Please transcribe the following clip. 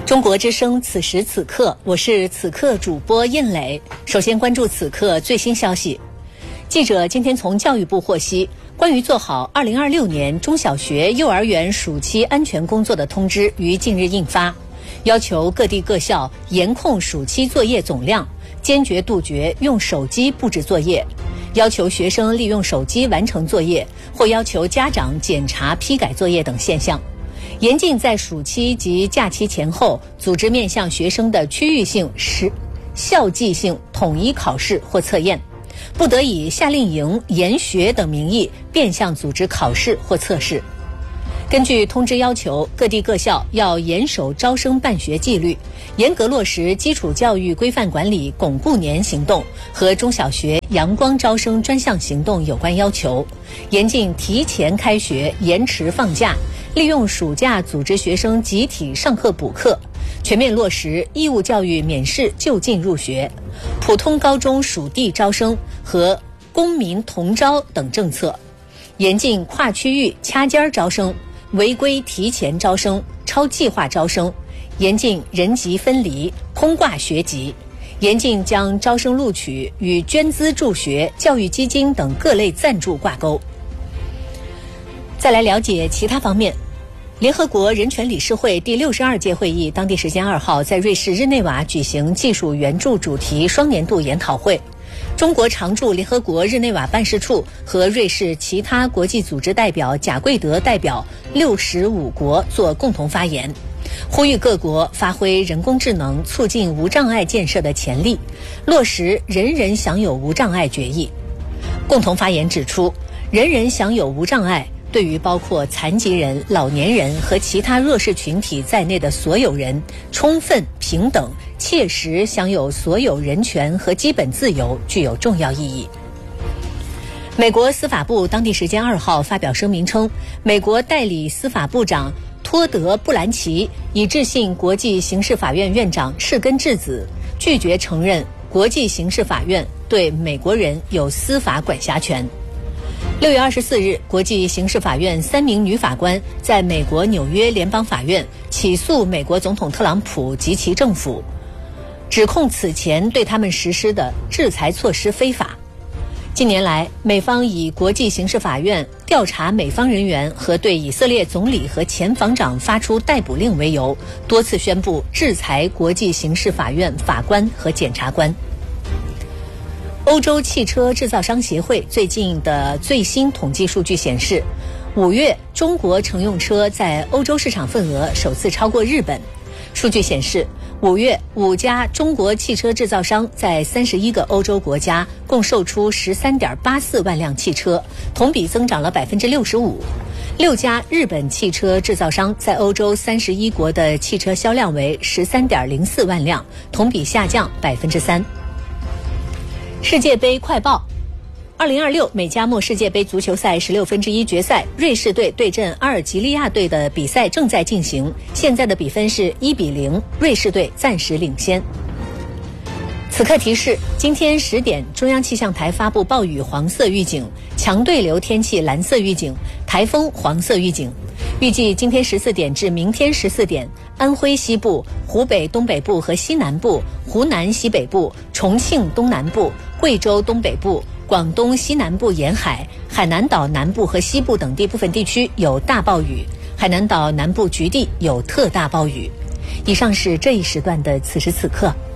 中国之声此时此刻，我是此刻主播印磊。首先关注此刻最新消息。记者今天从教育部获悉，关于做好2026年中小学、幼儿园暑期安全工作的通知于近日印发，要求各地各校严控暑期作业总量，坚决杜绝用手机布置作业，要求学生利用手机完成作业，或要求家长检查批改作业等现象。严禁在暑期及假期前后组织面向学生的区域性、校际性统一考试或测验，不得以夏令营、研学等名义变相组织考试或测试。根据通知要求，各地各校要严守招生办学纪律，严格落实基础教育规范管理巩固年行动和中小学阳光招生专项行动有关要求，严禁提前开学、延迟放假，利用暑假组织学生集体上课补课，全面落实义务教育免试就近入学、普通高中属地招生和公民同招等政策，严禁跨区域掐尖招生、违规提前招生、超计划招生，严禁人级分离、空挂学籍，严禁将招生录取与捐资助学、教育基金等各类赞助挂钩。再来了解其他方面。联合国人权理事会第62届会议当地时间2号在瑞士日内瓦举行技术援助主题双年度研讨会。中国常驻联合国日内瓦办事处和瑞士其他国际组织代表贾贵德代表65国作共同发言，呼吁各国发挥人工智能促进无障碍建设的潜力，落实人人享有无障碍决议。共同发言指出，人人享有无障碍对于包括残疾人、老年人和其他弱势群体在内的所有人，充分、平等、切实享有所有人权和基本自由具有重要意义。美国司法部当地时间2号发表声明称，美国代理司法部长托德·布兰奇已致信国际刑事法院院长赤根智子，拒绝承认国际刑事法院对美国人有司法管辖权。6月24日，国际刑事法院3名女法官在美国纽约联邦法院起诉美国总统特朗普及其政府，指控此前对他们实施的制裁措施非法。近年来，美方以国际刑事法院调查美方人员和对以色列总理和前防长发出逮捕令为由，多次宣布制裁国际刑事法院法官和检察官。欧洲汽车制造商协会最近的最新统计数据显示，5月中国乘用车在欧洲市场份额首次超过日本。数据显示，5月5家中国汽车制造商在31个欧洲国家共售出 13.84 万辆汽车，同比增长了 65%。6家日本汽车制造商在欧洲31国的汽车销量为 13.04 万辆，同比下降 3%。世界杯快报：2026美加墨世界杯足球赛16分之一决赛，瑞士队对阵阿尔及利亚队的比赛正在进行，现在的比分是1-0，瑞士队暂时领先。此刻提示：今天10点，中央气象台发布暴雨黄色预警、强对流天气蓝色预警、台风黄色预警。预计今天14点至明天14点，安徽西部、湖北东北部和西南部、湖南西北部、重庆东南部、贵州东北部、广东西南部沿海、海南岛南部和西部等地部分地区有大暴雨，海南岛南部局地有特大暴雨。以上是这一时段的此时此刻。